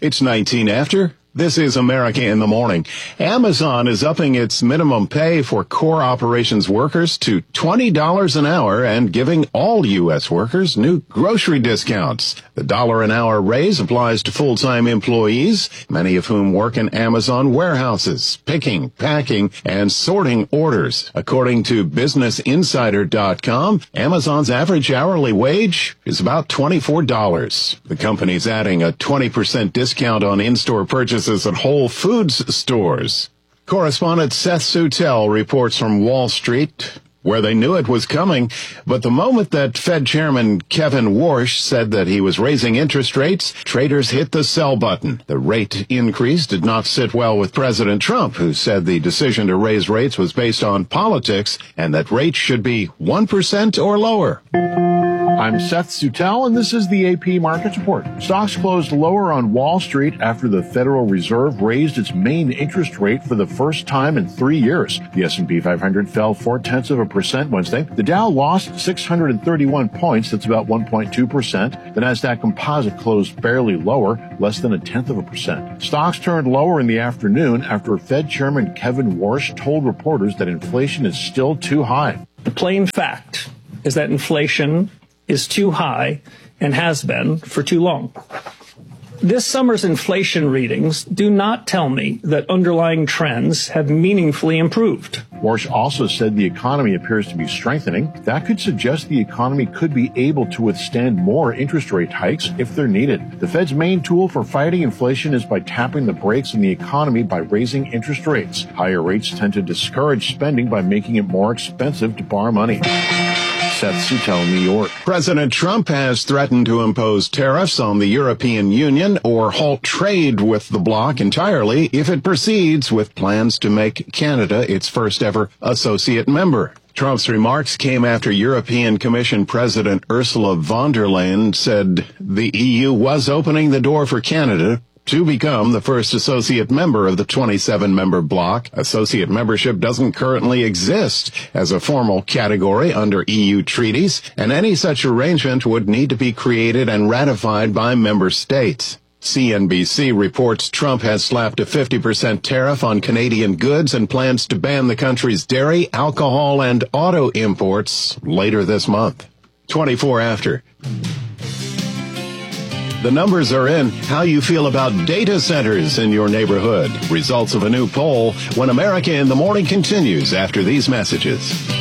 It's 19 after. This is America in the Morning. Amazon is upping its minimum pay for core operations workers to $20 an hour and giving all U.S. workers new grocery discounts. The $1 an hour raise applies to full-time employees, many of whom work in Amazon warehouses, picking, packing, and sorting orders. According to BusinessInsider.com, Amazon's average hourly wage is about $24. The company's adding a 20% discount on in-store purchases at Whole Foods stores. Correspondent Seth Sutel reports from Wall Street, where they knew it was coming, but the moment that Fed Chairman Kevin Warsh said that he was raising interest rates, traders hit the sell button. The rate increase did not sit well with President Trump, who said the decision to raise rates was based on politics and that rates should be 1% or lower. I'm Seth Sutel, and this is the AP Markets Report. Stocks closed lower on Wall Street after the Federal Reserve raised its main interest rate for the first time in 3 years. The S&P 500 fell 0.4% Wednesday. The Dow lost 631 points, that's about 1.2%. The Nasdaq Composite closed barely lower, less than 0.1%. Stocks turned lower in the afternoon after Fed Chairman Kevin Warsh told reporters that inflation is still too high. The plain fact is that inflation is too high and has been for too long. This summer's inflation readings do not tell me that underlying trends have meaningfully improved. Warsh also said the economy appears to be strengthening. That could suggest the economy could be able to withstand more interest rate hikes if they're needed. The Fed's main tool for fighting inflation is by tapping the brakes in the economy by raising interest rates. Higher rates tend to discourage spending by making it more expensive to borrow money. Seth Sutel, New York. President Trump has threatened to impose tariffs on the European Union or halt trade with the bloc entirely if it proceeds with plans to make Canada its first ever associate member. Trump's remarks came after European Commission President Ursula von der Leyen said the EU was opening the door for Canada to become the first associate member of the 27-member bloc. Associate membership doesn't currently exist as a formal category under EU treaties, and any such arrangement would need to be created and ratified by member states. CNBC reports Trump has slapped a 50% tariff on Canadian goods and plans to ban the country's dairy, alcohol, and auto imports later this month. 24 after. The numbers are in. How you feel about data centers in your neighborhood. Results of a new poll when America in the Morning continues after these messages.